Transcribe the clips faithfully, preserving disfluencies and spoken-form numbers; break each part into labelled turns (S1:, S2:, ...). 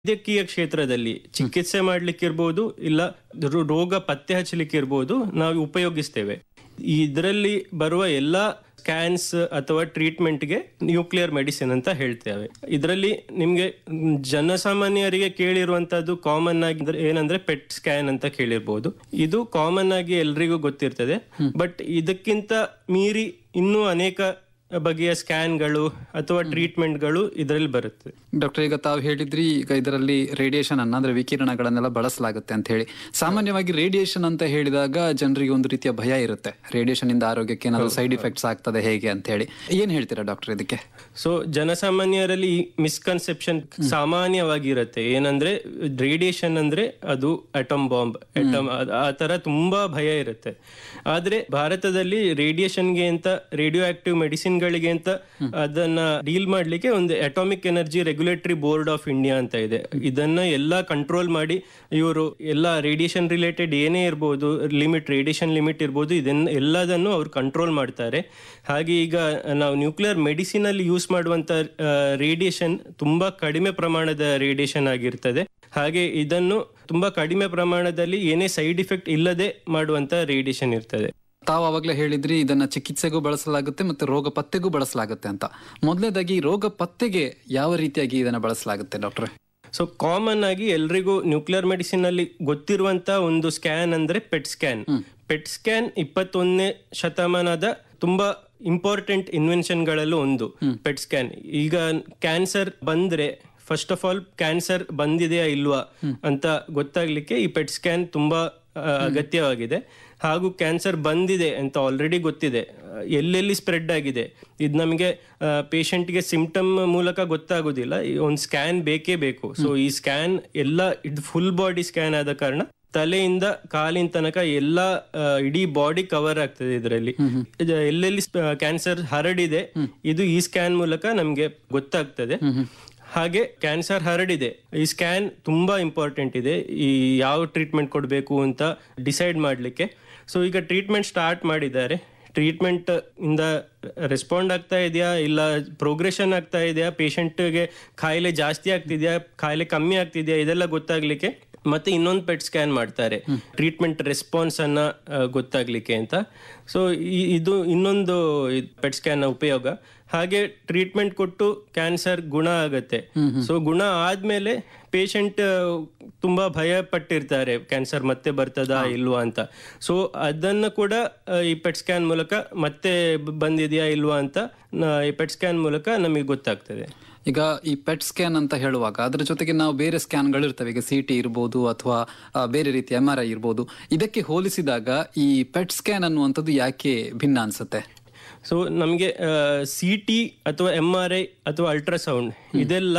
S1: ವೈದ್ಯಕೀಯ ಕ್ಷೇತ್ರದಲ್ಲಿ ಚಿಕಿತ್ಸೆ ಮಾಡ್ಲಿಕ್ಕಿರ್ಬೋದು, ಇಲ್ಲ ರೋ- ರೋಗ ಪತ್ತೆ ಹಚ್ಚಲಿಕ್ಕಿರ್ಬೋದು, ನಾವು ಉಪಯೋಗಿಸ್ತೇವೆ. ಇದರಲ್ಲಿ ಬರುವ ಎಲ್ಲಾ ಸ್ಕ್ಯಾನ್ಸ್ ಅಥವಾ ಟ್ರೀಟ್ಮೆಂಟ್ಗೆ ನ್ಯೂಕ್ಲಿಯರ್ ಮೆಡಿಸಿನ್ ಅಂತ ಹೇಳ್ತೇವೆ. ಇದರಲ್ಲಿ ನಿಮ್ಗೆ ಜನಸಾಮಾನ್ಯರಿಗೆ ಕೇಳಿರುವಂತದ್ದು ಕಾಮನ್ ಆಗಿ ಏನಂದ್ರೆ ಪೆಟ್ ಸ್ಕ್ಯಾನ್ ಅಂತ ಕೇಳಿರ್ಬೋದು. ಇದು ಕಾಮನ್ ಆಗಿ ಎಲ್ರಿಗೂ ಗೊತ್ತಿರ್ತದೆ. ಬಟ್ ಇದಕ್ಕಿಂತ ಮೀರಿ ಇನ್ನೂ ಅನೇಕ ಬಗೆಯ ಸ್ಕ್ಯಾನ್ಗಳು ಅಥವಾ ಟ್ರೀಟ್ಮೆಂಟ್ಗಳು ಇದರಲ್ಲಿ ಬರುತ್ತೆ.
S2: ಡಾಕ್ಟರ್, ಈಗ ತಾವು ಹೇಳಿದ್ರಿ ಈಗ ಇದರಲ್ಲಿ ರೇಡಿಯೇಷನ್ ಅನ್ನ ಅಂದ್ರೆ ವಿಕಿರಣಗಳನ್ನೆಲ್ಲ ಬಳಸಲಾಗುತ್ತೆ ಅಂತ ಹೇಳಿ. ಸಾಮಾನ್ಯವಾಗಿ ರೇಡಿಯೇಷನ್ ಅಂತ ಹೇಳಿದಾಗ ಜನರಿಗೆ ಒಂದು ರೀತಿಯ ಭಯ ಇರುತ್ತೆ, ರೇಡಿಯೇಷನ್ ಇಂದ ಆರೋಗ್ಯಕ್ಕೆ ಏನಾದ್ರು ಸೈಡ್ ಇಫೆಕ್ಟ್ಸ್ ಆಗ್ತದೆ ಹೇಗೆ ಅಂತ ಹೇಳಿ. ಏನ್ ಹೇಳ್ತೀರಾ ಡಾಕ್ಟರ್ ಇದಕ್ಕೆ?
S1: So ಜನಸಾಮಾನ್ಯರಲ್ಲಿ misconception ಸಾಮಾನ್ಯವಾಗಿರುತ್ತೆ. ಏನಂದ್ರೆ ರೇಡಿಯೇಷನ್ ಅಂದ್ರೆ ಅದು ಅಟಮ್ ಬಾಂಬ್, ಅಟಮ್ ಆ ತರ ತುಂಬಾ ಭಯ ಇರುತ್ತೆ. ಆದ್ರೆ ಭಾರತದಲ್ಲಿ ರೇಡಿಯೇಷನ್ಗೆ ಅಂತ ರೇಡಿಯೋ ಆಕ್ಟಿವ್ ಮೆಡಿಸಿನ್ ಗಳಿಗೆ ಅಂತ ಅದನ್ನ ಡೀಲ್ ಮಾಡ್ಲಿಕ್ಕೆ ಒಂದು atomic energy regulatory board of India ಅಂತ ಇದೆ. ಇದನ್ನ ಎಲ್ಲಾ ಕಂಟ್ರೋಲ್ ಮಾಡಿ ಇವರು ಎಲ್ಲಾ ರೇಡಿಯೇಷನ್ ರಿಲೇಟೆಡ್ ಏನೇ ಇರ್ಬೋದು, ಲಿಮಿಟ್ ರೇಡಿಯೇಷನ್ ಲಿಮಿಟ್ ಇರ್ಬೋದು, ಇದನ್ನ ಎಲ್ಲದನ್ನು ಅವ್ರು ಕಂಟ್ರೋಲ್ ಮಾಡ್ತಾರೆ. ಹಾಗೆ ಈಗ ನಾವು ನ್ಯೂಕ್ಲಿಯರ್ ಮೆಡಿಸಿನ್ ಅಲ್ಲಿ ಯೂಸ್ ಮಾಡುವಂತ ರೇಡಿಯೇಷನ್ ತುಂಬಾ ಕಡಿಮೆ ಪ್ರಮಾಣದ ರೇಡಿಯೇಷನ್ ಆಗಿರ್ತದೆ. ಹಾಗೆ ಇದನ್ನು ತುಂಬಾ ಕಡಿಮೆ ಪ್ರಮಾಣದಲ್ಲಿ ಏನೇ ಸೈಡ್ ಇಫೆಕ್ಟ್ ಇಲ್ಲದೆ ಮಾಡುವಂತ ರೇಡಿಯೇಷನ್ ಇರ್ತದೆ.
S2: ತಾವು ಅವಾಗಲೇ ಹೇಳಿದ್ರಿ ಇದನ್ನ ಚಿಕಿತ್ಸೆಗೂ ಬಳಸಲಾಗುತ್ತೆ ಮತ್ತೆ ರೋಗ ಪತ್ತೆಗೂ ಬಳಸಲಾಗುತ್ತೆ ಅಂತ. ಮೊದಲನೇದಾಗಿ ರೋಗ ಪತ್ತೆಗೆ ಯಾವ ರೀತಿಯಾಗಿ ಇದನ್ನ ಬಳಸಲಾಗುತ್ತೆ ಡಾಕ್ಟ್ರೆ?
S1: ಸೊ ಕಾಮನ್ ಆಗಿ ಎಲ್ರಿಗೂ ನ್ಯೂಕ್ಲಿಯರ್ ಮೆಡಿಸಿನ್ ಅಲ್ಲಿ ಗೊತ್ತಿರುವಂತ ಒಂದು ಸ್ಕ್ಯಾನ್ ಅಂದ್ರೆ ಪೆಟ್ ಸ್ಕ್ಯಾನ್. ಪೆಟ್ ಸ್ಕ್ಯಾನ್ ಇಪ್ಪತ್ತೊಂದನೇ ಶತಮಾನದ ತುಂಬಾ ಇಂಪಾರ್ಟೆಂಟ್ ಇನ್ವೆನ್ಷನ್ ಗಳಲ್ಲೂ ಒಂದು ಪೆಟ್ ಸ್ಕ್ಯಾನ್. ಈಗ ಕ್ಯಾನ್ಸರ್ ಬಂದ್ರೆ ಫಸ್ಟ್ ಆಫ್ ಆಲ್ ಕ್ಯಾನ್ಸರ್ ಬಂದಿದೆಯಾ ಇಲ್ವಾ ಅಂತ ಗೊತ್ತಾಗ್ಲಿಕ್ಕೆ ಈ ಪೆಟ್ ಸ್ಕ್ಯಾನ್ ತುಂಬಾ ಅಗತ್ಯವಾಗಿದೆ. ಹಾಗೂ ಕ್ಯಾನ್ಸರ್ ಬಂದಿದೆ ಅಂತ ಆಲ್ರೆಡಿ ಗೊತ್ತಿದೆ, ಎಲ್ಲೆಲ್ಲಿ ಸ್ಪ್ರೆಡ್ ಆಗಿದೆ ಇದು ನಮಗೆ ಪೇಷಂಟ್ಗೆ ಸಿಂಪ್ಟಮ್ ಮೂಲಕ ಗೊತ್ತಾಗೋದಿಲ್ಲ, ಒಂದು ಸ್ಕ್ಯಾನ್ ಬೇಕೇ ಬೇಕು. ಸೊ ಈ ಸ್ಕ್ಯಾನ್ ಎಲ್ಲ ಇದು ಫುಲ್ ಬಾಡಿ ಸ್ಕ್ಯಾನ್ ಆದ ಕಾರಣ ತಲೆಯಿಂದ ಕಾಲಿನ ತನಕ ಎಲ್ಲ ಇಡೀ ಬಾಡಿ ಕವರ್ ಆಗ್ತದೆ. ಇದರಲ್ಲಿ ಎಲ್ಲೆಲ್ಲಿ ಕ್ಯಾನ್ಸರ್ ಹರಡಿದೆ ಇದು ಈ ಸ್ಕ್ಯಾನ್ ಮೂಲಕ ನಮ್ಗೆ ಗೊತ್ತಾಗ್ತದೆ. ಹಾಗೆ ಕ್ಯಾನ್ಸರ್ ಹರಡಿದೆ, ಈ ಸ್ಕ್ಯಾನ್ ತುಂಬಾ ಇಂಪಾರ್ಟೆಂಟ್ ಇದೆ ಈ ಯಾವ ಟ್ರೀಟ್ಮೆಂಟ್ ಕೊಡಬೇಕು ಅಂತ ಡಿಸೈಡ್ ಮಾಡಲಿಕ್ಕೆ. ಸೊ ಈಗ ಟ್ರೀಟ್ಮೆಂಟ್ ಸ್ಟಾರ್ಟ್ ಮಾಡಿದ್ದಾರೆ. ಟ್ರೀಟ್ಮೆಂಟ್ ಇಂದ ರೆಸ್ಪಾಂಡ್ ಆಗ್ತಾ ಇದೆಯಾ ಇಲ್ಲ ಪ್ರೋಗ್ರೆಷನ್ ಆಗ್ತಾ ಇದೆಯಾ, ಪೇಷಂಟ್ಗೆ ಕಾಯಿಲೆ ಜಾಸ್ತಿ ಆಗ್ತಿದ್ಯಾ ಕಾಯಿಲೆ ಕಮ್ಮಿ ಆಗ್ತಿದ್ಯಾ, ಇದೆಲ್ಲ ಗೊತ್ತಾಗ್ಲಿಕ್ಕೆ ಮತ್ತೆ ಇನ್ನೊಂದು ಪೆಟ್ ಸ್ಕ್ಯಾನ್ ಮಾಡ್ತಾರೆ ಟ್ರೀಟ್ಮೆಂಟ್ ರೆಸ್ಪಾನ್ಸ್ ಅನ್ನ ಗೊತ್ತಾಗ್ಲಿಕ್ಕೆ ಅಂತ. ಸೊ ಇದು ಇನ್ನೊಂದು ಪೆಟ್ ಸ್ಕ್ಯಾನ್ ನ ಉಪಯೋಗ. ಹಾಗೆ ಟ್ರೀಟ್ಮೆಂಟ್ ಕೊಟ್ಟು ಕ್ಯಾನ್ಸರ್ ಗುಣ ಆಗತ್ತೆ. ಸೊ ಗುಣ ಆದ್ಮೇಲೆ ಪೇಷಂಟ್ ತುಂಬಾ ಭಯ ಪಟ್ಟಿರ್ತಾರೆ ಕ್ಯಾನ್ಸರ್ ಮತ್ತೆ ಬರ್ತದಾ ಇಲ್ವಾ ಅಂತ. ಸೊ ಅದನ್ನ ಕೂಡ ಈ ಪೆಟ್ ಸ್ಕ್ಯಾನ್ ಮೂಲಕ ಮತ್ತೆ ಬಂದಿದ್ಯಾ ಇಲ್ವಾ ಅಂತ ಈ ಪೆಟ್ ಸ್ಕ್ಯಾನ್ ಮೂಲಕ ನಮಗೆ ಗೊತ್ತಾಗ್ತದೆ.
S2: ಈಗ ಈ ಪೆಟ್ ಸ್ಕ್ಯಾನ್ ಅಂತ ಹೇಳುವಾಗ ಅದ್ರ ಜೊತೆಗೆ ನಾವು ಬೇರೆ ಸ್ಕ್ಯಾನ್ಗಳು ಇರ್ತವೆ, ಈಗ ಸಿ ಟಿ ಇರ್ಬೋದು ಅಥವಾ ಬೇರೆ ರೀತಿ ಎಂ ಆರ್ ಐ ಇರ್ಬೋದು. ಇದಕ್ಕೆ ಹೋಲಿಸಿದಾಗ ಈ ಪೆಟ್ ಸ್ಕ್ಯಾನ್ ಅನ್ನುವಂಥದ್ದು ಯಾಕೆ ಭಿನ್ನ ಅನ್ಸುತ್ತೆ?
S1: ಸೊ ನಮಗೆ ಸಿ ಟಿ ಅಥವಾ ಎಂ ಆರ್ ಐ ಅಥವಾ ಅಲ್ಟ್ರಾಸೌಂಡ್ ಇದೆಲ್ಲ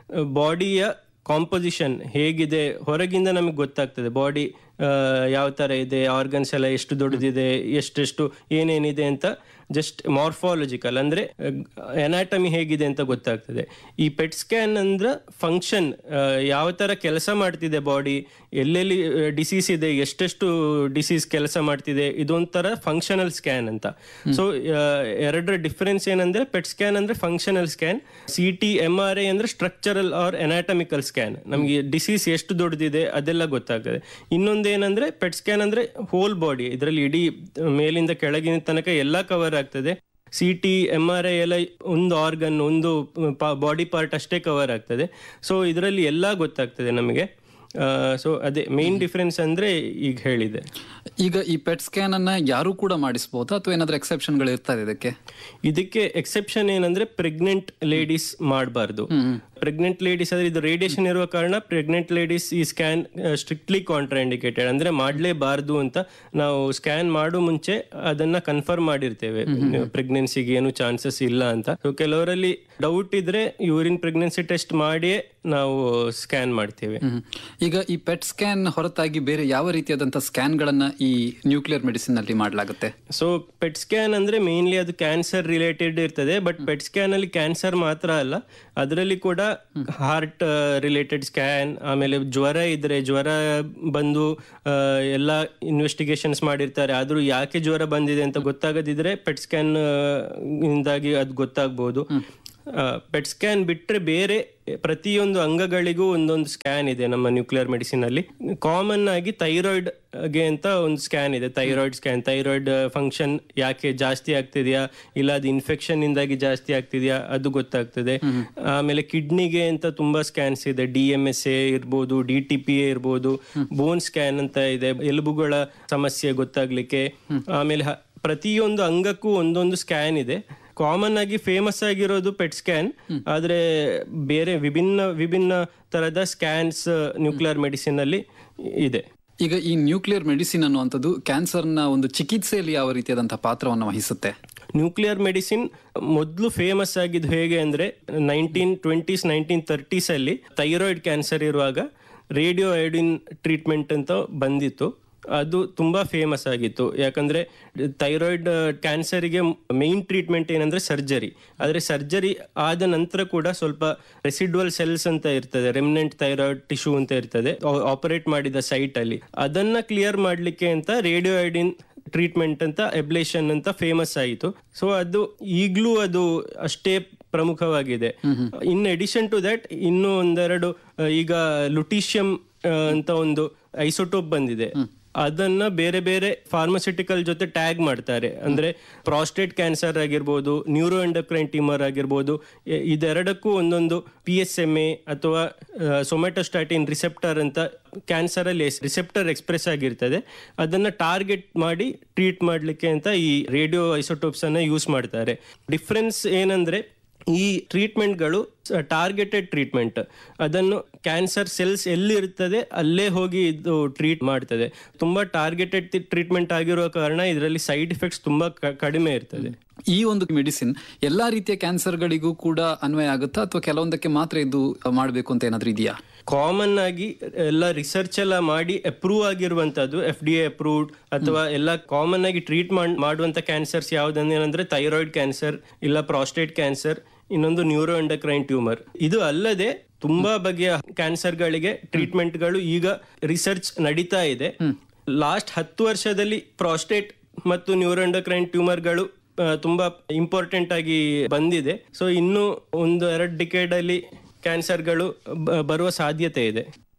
S1: ಬಾಡಿಯ ಕಾಂಪೋಸಿಷನ್ ಹೇಗಿದೆ ಹೊರಗಿಂದ ನಮಗೆ ಗೊತ್ತಾಗ್ತದೆ. ಬಾಡಿ ಯಾವ ತರ ಇದೆ, ಆರ್ಗನ್ಸ್ ಎಲ್ಲ ಎಷ್ಟು ದೊಡ್ಡದಿದೆ, ಎಷ್ಟೆಷ್ಟು ಏನೇನಿದೆ ಅಂತ ಜಸ್ಟ್ ಮಾರ್ಫಾಲಜಿಕಲ್ ಅಂದ್ರೆ ಎನಾಟಮಿ ಹೇಗಿದೆ ಅಂತ ಗೊತ್ತಾಗ್ತದೆ. ಈ ಪೆಟ್ ಸ್ಕ್ಯಾನ್ ಅಂದ್ರೆ ಫಂಕ್ಷನ್ ಯಾವ ತರ ಕೆಲಸ ಮಾಡ್ತಿದೆ ಬಾಡಿ, ಎಲ್ಲೆಲ್ಲಿ ಡಿಸೀಸ್ ಇದೆ, ಎಷ್ಟೆಷ್ಟು ಡಿಸೀಸ್ ಕೆಲಸ ಮಾಡ್ತಿದೆ, ಇದೊಂಥರ ಫಂಕ್ಷನಲ್ ಸ್ಕ್ಯಾನ್ ಅಂತ. ಸೊ ಎರಡರ ಡಿಫರೆನ್ಸ್ ಏನಂದ್ರೆ ಪೆಟ್ ಸ್ಕ್ಯಾನ್ ಅಂದ್ರೆ functional scan, C T M R I ಅಂದ್ರೆ ಸ್ಟ್ರಕ್ಚರಲ್ ಆರ್ ಎನಾಟಮಿಕಲ್ ಸ್ಕ್ಯಾನ್, ನಮಗೆ ಡಿಸೀಸ್ ಎಷ್ಟು ದೊಡ್ಡದಿದೆ ಅದೆಲ್ಲ ಗೊತ್ತಾಗ್ತದೆ. ಇನ್ನೊಂದೇನಂದ್ರೆ ಪೆಟ್ ಸ್ಕ್ಯಾನ್ ಅಂದ್ರೆ ಹೋಲ್ ಬಾಡಿ, ಇದರಲ್ಲಿ ಇಡೀ ಮೇಲಿಂದ ಕೆಳಗಿನ ತನಕ ಎಲ್ಲ ಕವರ್ ಆಗ್ತದೆ. C T M R I ಎಲ್ಲ ಒಂದು ಆರ್ಗನ್ ಒಂದು ಬಾಡಿ ಪಾರ್ಟ್ ಅಷ್ಟೇ ಕವರ್ ಆಗ್ತದೆ. ಸೊ ಇದರಲ್ಲಿ ಎಲ್ಲ ಗೊತ್ತಾಗ್ತದೆ ನಮಗೆ. ಸೊ ಅದೇ ಮೇನ್ ಡಿಫರೆನ್ಸ್ ಅಂದ್ರೆ ಈಗ ಹೇಳಿದೆ.
S2: ಈಗ ಈ ಪೆಟ್ ಸ್ಕ್ಯಾನ್ ಅನ್ನ ಯಾರು ಕೂಡ ಮಾಡಿಸಬಹುದಾ ಅಥವಾ ಏನಾದ್ರೂ ಎಕ್ಸೆಪ್ಷನ್ ಗಳು ಇರ್ತದೆ ಇದಕ್ಕೆ?
S1: ಇದಕ್ಕೆ ಎಕ್ಸೆಪ್ಷನ್ ಏನಂದ್ರೆ ಪ್ರೆಗ್ನೆಂಟ್ ಲೇಡೀಸ್ ಮಾಡಬಾರ್ದು. ಪ್ರೆಗ್ನೆಂಟ್ ಲೇಡೀಸ್ ಆದ್ರೆ ಇದು ರೇಡಿಯೇಷನ್ ಇರುವ ಕಾರಣ ಪ್ರೆಗ್ನೆಂಟ್ ಲೇಡೀಸ್ ಈ ಸ್ಕ್ಯಾನ್ ಸ್ಟ್ರಿಕ್ಟ್ಲಿ ಕಾಂಟ್ರಾ ಇಂಡಿಕೇಟೆಡ್, ಅಂದ್ರೆ ಮಾಡಲೇಬಾರ್ದು ಅಂತ ನಾವು ಸ್ಕ್ಯಾನ್ ಮಾಡೋ ಮುಂಚೆ ಅದನ್ನ ಕನ್ಫರ್ಮ್ ಮಾಡಿರ್ತೇವೆ ಪ್ರೆಗ್ನೆನ್ಸಿಗೆ ಏನು ಚಾನ್ಸಸ್ ಇಲ್ಲ ಅಂತ. ಸೊ ಕೆಲವರಲ್ಲಿ ಡೌಟ್ ಇದ್ರೆ ಯೂರಿನ್ ಪ್ರೆಗ್ನೆನ್ಸಿ ಟೆಸ್ಟ್ ಮಾಡಿಯೇ ನಾವು ಸ್ಕ್ಯಾನ್ ಮಾಡ್ತೇವೆ.
S2: ಈಗ ಈ ಪೆಟ್ ಸ್ಕ್ಯಾನ್ ಹೊರತಾಗಿ ಬೇರೆ ಯಾವ ರೀತಿಯಾದಂತಹ ಸ್ಕ್ಯಾನ್ ಗಳನ್ನ ಈ ನ್ಯೂಕ್ಲಿಯರ್ ಮೆಡಿಸಿನ್ ಅಲ್ಲಿ ಮಾಡಲಾಗುತ್ತೆ?
S1: ಸೊ ಪೆಟ್ ಸ್ಕ್ಯಾನ್ ಅಂದ್ರೆ ಮೇನ್ಲಿ ಅದು ಕ್ಯಾನ್ಸರ್ ರಿಲೇಟೆಡ್ ಇರ್ತದೆ. ಬಟ್ ಪೆಟ್ ಸ್ಕ್ಯಾನ್ ಅಲ್ಲಿ ಕ್ಯಾನ್ಸರ್ ಮಾತ್ರ ಅಲ್ಲ, ಅದರಲ್ಲಿ ಕೂಡ ಹಾರ್ಟ್ ರಿಲೇಟೆಡ್ ಸ್ಕ್ಯಾನ್, ಆಮೇಲೆ ಜ್ವರ ಇದ್ರೆ ಜ್ವರ ಬಂದು ಎಲ್ಲ ಇನ್ವೆಸ್ಟಿಗೇಷನ್ಸ್ ಮಾಡಿರ್ತಾರೆ, ಆದ್ರೂ ಯಾಕೆ ಜ್ವರ ಬಂದಿದೆ ಅಂತ ಗೊತ್ತಾಗದಿದ್ರೆ ಪೆಟ್ ಸ್ಕ್ಯಾನ್ ಇಂದಾಗಿ ಅದು ಗೊತ್ತಾಗ್ಬಹುದು. ಪೆಟ್ ಸ್ಕ್ಯಾನ್ ಬಿಟ್ಟರೆ ಬೇರೆ ಪ್ರತಿಯೊಂದು ಅಂಗಗಳಿಗೂ ಒಂದೊಂದು ಸ್ಕ್ಯಾನ್ ಇದೆ ನಮ್ಮ ನ್ಯೂಕ್ಲಿಯರ್ ಮೆಡಿಸಿನ್ ಅಲ್ಲಿ. ಕಾಮನ್ ಆಗಿ ಥೈರಾಯ್ಡ್ ಗೆ ಅಂತ ಒಂದು ಸ್ಕ್ಯಾನ್ ಇದೆ, ಥೈರಾಯ್ಡ್ ಸ್ಕ್ಯಾನ್. ಥೈರಾಯ್ಡ್ ಫಂಕ್ಷನ್ ಯಾಕೆ ಜಾಸ್ತಿ ಆಗ್ತಿದೆಯಾ ಇಲ್ಲ ಅದು ಇನ್ಫೆಕ್ಷನ್ ಇಂದಾಗಿ ಜಾಸ್ತಿ ಆಗ್ತಿದೆಯಾ ಅದು ಗೊತ್ತಾಗ್ತದೆ. ಆಮೇಲೆ ಕಿಡ್ನಿಗೆ ಅಂತ ತುಂಬಾ ಸ್ಕ್ಯಾನ್ಸ್ ಇದೆ, ಡಿ ಎಂ ಎಸ್ ಎ ಇರ್ಬೋದು, ಡಿ ಟಿ ಪಿ ಎ ಇರ್ಬೋದು, ಬೋನ್ ಸ್ಕ್ಯಾನ್ ಅಂತ ಇದೆ ಎಲುಬುಗಳ ಸಮಸ್ಯೆ ಗೊತ್ತಾಗ್ಲಿಕ್ಕೆ. ಆಮೇಲೆ ಪ್ರತಿಯೊಂದು ಅಂಗಕ್ಕೂ ಒಂದೊಂದು ಸ್ಕ್ಯಾನ್ ಇದೆ. ಕಾಮನ್ ಆಗಿ ಫೇಮಸ್ ಆಗಿರೋದು ಪೆಟ್ ಸ್ಕ್ಯಾನ್, ಆದ್ರೆ ಬೇರೆ ವಿಭಿನ್ನ ವಿಭಿನ್ನ ತರದ ಸ್ಕ್ಯಾನ್ಸ್ ನ್ಯೂಕ್ಲಿಯರ್ ಮೆಡಿಸಿನ್ ಅಲ್ಲಿ ಇದೆ.
S2: ಈಗ ಈ ನ್ಯೂಕ್ಲಿಯರ್ ಮೆಡಿಸಿನ್ ಅನ್ನುವಂಥದ್ದು ಕ್ಯಾನ್ಸರ್ನ ಒಂದು ಚಿಕಿತ್ಸೆಯಲ್ಲಿ ಯಾವ ರೀತಿಯಾದಂತಹ ಪಾತ್ರವನ್ನು ವಹಿಸುತ್ತೆ?
S1: ನ್ಯೂಕ್ಲಿಯರ್ ಮೆಡಿಸಿನ್ ಮೊದಲು ಫೇಮಸ್ ಆಗಿದ್ದು ಹೇಗೆ ಅಂದ್ರೆ ನೈನ್ಟೀನ್ ಟ್ವೆಂಟೀಸ್ ನೈನ್ಟೀನ್ ತರ್ಟೀಸ್ ಅಲ್ಲಿ ಥೈರಾಯ್ಡ್ ಕ್ಯಾನ್ಸರ್ ಇರುವಾಗ ರೇಡಿಯೋ ಐಯೋಡಿನ್ ಟ್ರೀಟ್ಮೆಂಟ್ ಅಂತ ಬಂದಿತ್ತು. ಅದು ತುಂಬಾ ಫೇಮಸ್ ಆಗಿತ್ತು. ಯಾಕಂದ್ರೆ ಥೈರಾಯ್ಡ್ ಕ್ಯಾನ್ಸರಿಗೆ ಮೇನ್ ಟ್ರೀಟ್ಮೆಂಟ್ ಏನಂದ್ರೆ ಸರ್ಜರಿ. ಆದ್ರೆ ಸರ್ಜರಿ ಆದ ನಂತರ ಕೂಡ ಸ್ವಲ್ಪ ರೆಸಿಡ್ಯುವಲ್ ಸೆಲ್ಸ್ ಅಂತ ಇರ್ತದೆ, ರೆಮಿನೆಂಟ್ ಥೈರಾಯ್ಡ್ ಟಿಶ್ಯೂ ಅಂತ ಇರ್ತದೆ ಆಪರೇಟ್ ಮಾಡಿದ ಸೈಟ್ ಅಲ್ಲಿ. ಅದನ್ನ ಕ್ಲಿಯರ್ ಮಾಡ್ಲಿಕ್ಕೆ ಅಂತ ರೇಡಿಯೋ ಐಯೋಡಿನ್ ಟ್ರೀಟ್ಮೆಂಟ್ ಅಂತ ಎಬ್ಲೇಷನ್ ಅಂತ ಫೇಮಸ್ ಆಯಿತು. ಸೊ ಅದು ಈಗಲೂ ಅದು ಅಷ್ಟೇ ಪ್ರಮುಖವಾಗಿದೆ. ಇನ್ ಅಡಿಷನ್ ಟು ದಟ್ ಇನ್ನು ಒಂದೆರಡು ಈಗ ಲುಟೀಷಿಯಂ ಅಂತ ಒಂದು ಐಸೋಟೋಪ್ ಬಂದಿದೆ. ಅದನ್ನ ಬೇರೆ ಬೇರೆ ಫಾರ್ಮಸ್ಯೂಟಿಕಲ್ ಜೊತೆ ಟ್ಯಾಗ್ ಮಾಡ್ತಾರೆ. ಅಂದ್ರೆ ಪ್ರಾಸ್ಟೇಟ್ ಕ್ಯಾನ್ಸರ್ ಆಗಿರ್ಬೋದು, ನ್ಯೂರೋ ಎಂಡೋಕ್ರೈನ್ ಟ್ಯೂಮರ್ ಆಗಿರ್ಬೋದು, ಇದೆರಡಕ್ಕೂ ಒಂದೊಂದು ಪಿ ಎಸ್ ಎಂ ಎ ಅಥವಾ ಸೊಮ್ಯಾಟೋಸ್ಟಾಟಿನ್ ರಿಸೆಪ್ಟರ್ ಅಂತ ಕ್ಯಾನ್ಸರ್ ಅಲ್ಲಿ ರಿಸೆಪ್ಟರ್ ಎಕ್ಸ್ಪ್ರೆಸ್ ಆಗಿರ್ತದೆ. ಅದನ್ನ ಟಾರ್ಗೆಟ್ ಮಾಡಿ ಟ್ರೀಟ್ ಮಾಡ್ಲಿಕ್ಕೆ ಅಂತ ಈ ರೇಡಿಯೋ ಐಸೋಟೋಪ್ಸ್ ಅನ್ನ ಯೂಸ್ ಮಾಡ್ತಾರೆ. ಡಿಫ್ರೆನ್ಸ್ ಏನಂದ್ರೆ ಈ ಟ್ರೀಟ್ಮೆಂಟ್ಗಳು ಟಾರ್ಗೆಟೆಡ್ ಟ್ರೀಟ್ಮೆಂಟ್. ಅದನ್ನು ಕ್ಯಾನ್ಸರ್ ಸೆಲ್ಸ್ ಎಲ್ಲಿ ಇರ್ತದೆ ಅಲ್ಲೇ ಹೋಗಿ ಇದು ಟ್ರೀಟ್ ಮಾಡ್ತದೆ. ತುಂಬಾ ಟಾರ್ಗೆಟೆಡ್ ಟ್ರೀಟ್ಮೆಂಟ್ ಆಗಿರುವ ಕಾರಣ ಇದರಲ್ಲಿ ಸೈಡ್ ಎಫೆಕ್ಟ್ಸ್ ತುಂಬಾ ಕಡಿಮೆ ಇರ್ತದೆ.
S2: ಈ ಒಂದು ಮೆಡಿಸಿನ್ ಎಲ್ಲಾ ರೀತಿಯ ಕ್ಯಾನ್ಸರ್ಗಳಿಗೂ ಕೂಡ ಅನ್ವಯ ಆಗುತ್ತಾ ಅಥವಾ ಕೆಲವೊಂದಕ್ಕೆ ಮಾತ್ರ ಇದು ಮಾಡಬೇಕು ಅಂತ ಏನಾದ್ರೂ ಇದೆಯಾ?
S1: ಕಾಮನ್ ಆಗಿ ಎಲ್ಲ ರಿಸರ್ಚ್ ಎಲ್ಲ ಮಾಡಿ ಅಪ್ರೂವ್ ಆಗಿರುವಂತದ್ದು, ಎಫ್ ಡಿ ಎ ಅಪ್ರೂವ್ಡ್ ಅಥವಾ ಎಲ್ಲ ಕಾಮನ್ ಆಗಿ ಟ್ರೀಟ್ಮೆಂಟ್ ಮಾಡುವಂತ ಕ್ಯಾನ್ಸರ್ಸ್ ಯಾವ್ದಂದ್ರೆ ಥೈರಾಯ್ಡ್ ಕ್ಯಾನ್ಸರ್ ಇಲ್ಲ ಪ್ರಾಸ್ಟೇಟ್ ಕ್ಯಾನ್ಸರ್, ಇನ್ನೊಂದು ನ್ಯೂರೋ ಎಂಡೋಕ್ರೈನ್ ಟ್ಯೂಮರ್. ಇದು ಅಲ್ಲದೆ ತುಂಬಾ ಬಗೆಯ ಕ್ಯಾನ್ಸರ್ಗಳಿಗೆ ಟ್ರೀಟ್ಮೆಂಟ್ಗಳು ಈಗ ರಿಸರ್ಚ್ ನಡೀತಾ ಇದೆ. ಲಾಸ್ಟ್ ಹತ್ತು ವರ್ಷದಲ್ಲಿ ಪ್ರಾಸ್ಟೇಟ್ ಮತ್ತು ನ್ಯೂರೋ ಎಂಡೋಕ್ರೈನ್ ಟ್ಯೂಮರ್ಗಳು ತುಂಬಾ ಇಂಪಾರ್ಟೆಂಟ್ ಆಗಿ ಬಂದಿದೆ. ಸೊ ಇನ್ನು ಒಂದು ಎರಡು ಡಿಕೇಡ್ ಅಲ್ಲಿ ಕ್ಯಾನ್ಸರ್ಗಳು ಬರುವ ಸಾಧ್ಯತೆ ಇದೆ.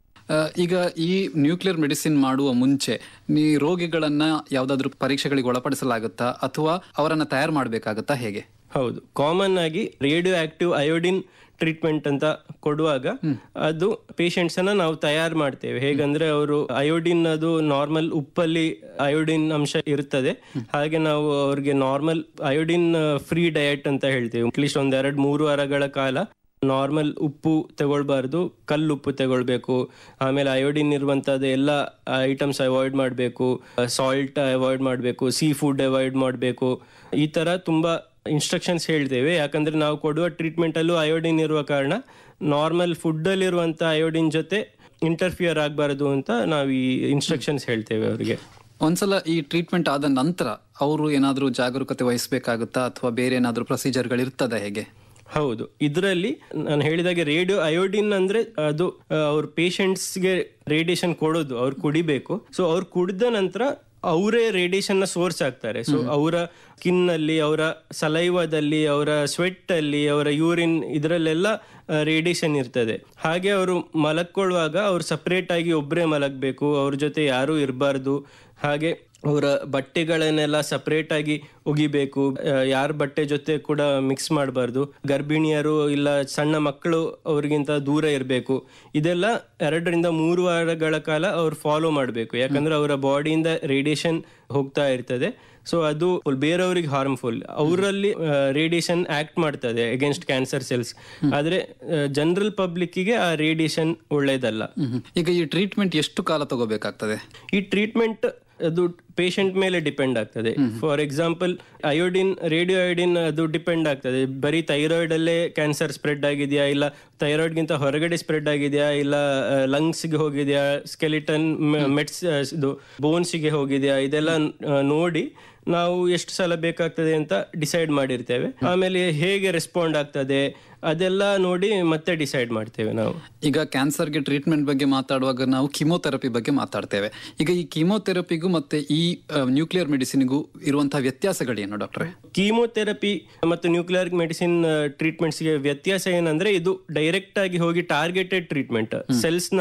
S2: ಈಗ ಈ ನ್ಯೂಕ್ಲಿಯರ್ ಮೆಡಿಸಿನ್ ಮಾಡುವ ಮುಂಚೆ ಈ ರೋಗಿಗಳನ್ನ ಯಾವ್ದಾದ್ರು ಪರೀಕ್ಷೆಗಳಿಗೆ ಒಳಪಡಿಸಲಾಗುತ್ತಾ ಅಥವಾ ಅವರನ್ನ ತಯಾರು ಮಾಡಬೇಕಾಗುತ್ತಾ, ಹೇಗೆ?
S1: ಹೌದು, ಕಾಮನ್ ಆಗಿ ರೇಡಿಯೋ ಆಕ್ಟಿವ್ ಅಯೋಡಿನ್ ಟ್ರೀಟ್ಮೆಂಟ್ ಅಂತ ಕೊಡುವಾಗ ಅದು ಪೇಷಂಟ್ಸ್ ಅನ್ನ ನಾವು ತಯಾರು ಮಾಡ್ತೇವೆ. ಹೇಗಂದ್ರೆ ಅವರು ಅಯೋಡಿನ್ ಅದು ನಾರ್ಮಲ್ ಉಪ್ಪಲ್ಲಿ ಅಯೋಡಿನ್ ಅಂಶ ಇರ್ತದೆ, ಹಾಗೆ ನಾವು ಅವ್ರಿಗೆ ನಾರ್ಮಲ್ ಅಯೋಡಿನ್ ಫ್ರೀ ಡಯಟ್ ಅಂತ ಹೇಳ್ತೇವೆ. ಅಟ್ಲೀಸ್ಟ್ ಒಂದ್ ಎರಡ್ ಮೂರು ವಾರಗಳ ಕಾಲ ನಾರ್ಮಲ್ ಉಪ್ಪು ತಗೊಳ್ಬಾರ್ದು, ಕಲ್ಲುಪ್ಪು ತಗೊಳ್ಬೇಕು. ಆಮೇಲೆ ಅಯೋಡಿನ್ ಇರುವಂತದ್ದು ಎಲ್ಲ ಐಟಮ್ಸ್ ಅವಾಯ್ಡ್ ಮಾಡಬೇಕು, ಸಾಲ್ಟ್ ಅವಾಯ್ಡ್ ಮಾಡಬೇಕು, ಸೀ ಫುಡ್ ಅವಾಯ್ಡ್ ಮಾಡಬೇಕು. ಈ ತರ ತುಂಬಾ ಇನ್ಸ್ಟ್ರಕ್ಷನ್ಸ್ ಹೇಳ್ತೇವೆ. ಯಾಕಂದ್ರೆ ನಾವು ಕೊಡುವ ಟ್ರೀಟ್ಮೆಂಟ್ ಅಲ್ಲೂ ಅಯೋಡಿನ್ ಇರುವ ಕಾರಣ ನಾರ್ಮಲ್ ಫುಡ್ ಅಲ್ಲಿ ಇರುವಂತ ಅಯೋಡಿನ್ ಜೊತೆ ಇಂಟರ್ಫಿಯರ್ ಆಗಬಾರದು ಅಂತ ನಾವು ಈ ಇನ್ಸ್ಟ್ರಕ್ಷನ್ಸ್ ಹೇಳ್ತೇವೆ ಅವರಿಗೆ.
S2: ಒಂದ್ಸಲ ಈ ಟ್ರೀಟ್ಮೆಂಟ್ ಆದ ನಂತರ ಅವರು ಏನಾದ್ರೂ ಜಾಗರೂಕತೆ ವಹಿಸಬೇಕಾಗುತ್ತಾ ಅಥವಾ ಬೇರೆ ಏನಾದ್ರೂ ಪ್ರೊಸೀಜರ್ಗಳು ಇರ್ತದ, ಹೇಗೆ?
S1: ಹೌದು, ಇದರಲ್ಲಿ ನಾನು ಹೇಳಿದಾಗೆ ರೇಡಿಯೋ ಅಯೋಡಿನ್ ಅಂದ್ರೆ ಅದು ಅವ್ರ ಪೇಷಂಟ್ಸ್ಗೆ ರೇಡಿಯೇಷನ್ ಕೊಡೋದು, ಅವ್ರು ಕುಡಿಬೇಕು. ಸೊ ಅವ್ರು ಕುಡಿದ ನಂತರ ಅವರೇ ರೇಡಿಯೇಷನ್ ನ ಸೋರ್ಸ್ ಆಗ್ತಾರೆ. ಸೊ ಅವರ ಸ್ಕಿನ್ ಅಲ್ಲಿ, ಅವರ ಸಲೈವಾದಲ್ಲಿ, ಅವರ ಸ್ವೆಟ್ ಅಲ್ಲಿ, ಅವರ ಯೂರಿನ್ ಇದರಲ್ಲೆಲ್ಲ ರೇಡಿಯೇಷನ್ ಇರ್ತದೆ. ಹಾಗೆ ಅವರು ಮಲಕ್ಕೊಳ್ಳುವಾಗ ಅವ್ರು ಸಪರೇಟ್ ಆಗಿ ಒಬ್ಬರೇ ಮಲಗಬೇಕು, ಅವ್ರ ಜೊತೆ ಯಾರೂ ಇರಬಾರ್ದು. ಹಾಗೆ ಅವರ ಬಟ್ಟೆಗಳನ್ನೆಲ್ಲ ಸಪರೇಟ್ ಆಗಿ ಒಗಿಬೇಕು, ಯಾರ ಬಟ್ಟೆ ಜೊತೆ ಕೂಡ ಮಿಕ್ಸ್ ಮಾಡಬಾರ್ದು. ಗರ್ಭಿಣಿಯರು ಇಲ್ಲ ಸಣ್ಣ ಮಕ್ಕಳು ಅವ್ರಿಗಿಂತ ದೂರ ಇರಬೇಕು. ಇದೆಲ್ಲ ಎರಡರಿಂದ ಮೂರು ವಾರಗಳ ಕಾಲ ಅವ್ರು ಫಾಲೋ ಮಾಡಬೇಕು. ಯಾಕಂದ್ರೆ ಅವರ ಬಾಡಿಯಿಂದ ರೇಡಿಯೇಷನ್ ಹೋಗ್ತಾ ಇರ್ತದೆ. ಸೊ ಅದು ಬೇರೆಯವ್ರಿಗೆ ಹಾರ್ಮ್ಫುಲ್. ಅವರಲ್ಲಿ ರೇಡಿಯೇಷನ್ ಆಕ್ಟ್ ಮಾಡ್ತದೆ ಅಗೇನ್ಸ್ಟ್ ಕ್ಯಾನ್ಸರ್ ಸೆಲ್ಸ್. ಆದ್ರೆ ಜನರಲ್ ಪಬ್ಲಿಕ್ಕಿಗೆ ಆ ರೇಡಿಯೇಷನ್ ಒಳ್ಳೇದಲ್ಲ.
S2: ಈಗ ಈ ಟ್ರೀಟ್ಮೆಂಟ್ ಎಷ್ಟು ಕಾಲ ತಗೋಬೇಕಾಗ್ತದೆ?
S1: ಈ ಟ್ರೀಟ್ಮೆಂಟ್ ಅದು ಪೇಷಂಟ್ ಮೇಲೆ ಡಿಪೆಂಡ್ ಆಗ್ತದೆ. For example iodine, radio iodine ಅದು ಡಿಪೆಂಡ್ ಆಗ್ತದೆ. ಬರೀ ಥೈರಾಯ್ಡ್ ಅಲ್ಲೇ ಕ್ಯಾನ್ಸರ್ ಸ್ಪ್ರೆಡ್ ಆಗಿದೆಯಾ, ಇಲ್ಲ ಥೈರಾಯ್ಡ್ ಗಿಂತ ಹೊರಗಡೆ ಸ್ಪ್ರೆಡ್ ಆಗಿದೆಯಾ, ಇಲ್ಲ ಲಂಗ್ಸ್ ಗೆ ಹೋಗಿದೆಯಾ, ಸ್ಕೆಲಿಟನ್ ಮೆಟ್ಸ್ ಇದು ಬೋನ್ಸ್ ಗೆ ಹೋಗಿದೆಯಾ, ಇದೆಲ್ಲ ನೋಡಿ ನಾವು ಎಷ್ಟು ಸಲ ಬೇಕಾಗ್ತದೆ ಅಂತ ಡಿಸೈಡ್ ಮಾಡಿರ್ತೇವೆ. ಆಮೇಲೆ ಹೇಗೆ ರೆಸ್ಪಾಂಡ್ ಆಗ್ತದೆ ಅದೆಲ್ಲ ನೋಡಿ ಮತ್ತೆ ಡಿಸೈಡ್ ಮಾಡ್ತೇವೆ ನಾವು.
S2: ಈಗ ಕ್ಯಾನ್ಸರ್ಗೆ ಟ್ರೀಟ್ಮೆಂಟ್ ಬಗ್ಗೆ ಮಾತಾಡುವಾಗ ನಾವು ಕಿಮೋಥೆರಪಿ ಬಗ್ಗೆ ಮಾತಾಡ್ತೇವೆ. ಈಗ ಈ ಕಿಮೋಥೆರಪಿಗೂ ಮತ್ತೆ ಈ ನ್ಯೂಕ್ಲಿಯರ್ ಮೆಡಿಸಿನ್ಗೂ ಇರುವಂತಹ ವ್ಯತ್ಯಾಸಗಳೇನು ಡಾಕ್ಟ್ರೆ?
S1: ಕೀಮೋಥೆರಪಿ ಮತ್ತು ನ್ಯೂಕ್ಲಿಯರ್ ಮೆಡಿಸಿನ್ ಟ್ರೀಟ್ಮೆಂಟ್ಸ್ಗೆ ವ್ಯತ್ಯಾಸ ಏನಂದ್ರೆ ಇದು ಡೈರೆಕ್ಟ್ ಆಗಿ ಹೋಗಿ ಟಾರ್ಗೆಟೆಡ್ ಟ್ರೀಟ್ಮೆಂಟ್, ಸೆಲ್ಸ್ ನ